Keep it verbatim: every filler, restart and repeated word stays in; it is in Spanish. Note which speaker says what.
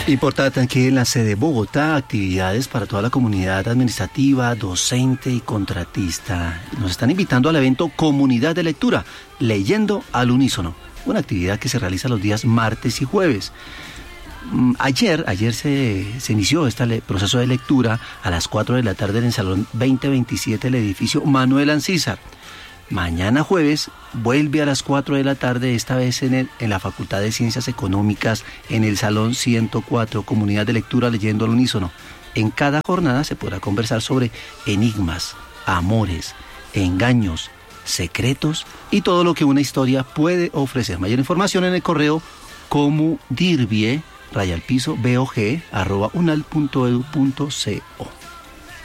Speaker 1: Importante aquí en la sede de Bogotá, actividades para toda la comunidad administrativa, docente y contratista. Nos están invitando al evento Comunidad de Lectura, Leyendo al Unísono, una actividad que se realiza los días martes y jueves. Ayer, ayer se, se inició este le, proceso de lectura a las cuatro de la tarde en el Salón veinte veintisiete del edificio Manuel Ancísar. Mañana jueves vuelve a las cuatro de la tarde, esta vez en, el, en la Facultad de Ciencias Económicas, en el Salón ciento cuatro, Comunidad de Lectura Leyendo al Unísono. En cada jornada se podrá conversar sobre enigmas, amores, engaños, secretos y todo lo que una historia puede ofrecer. Mayor información en el correo comudirbie, raya al piso, bog, arroba unal punto edu punto co.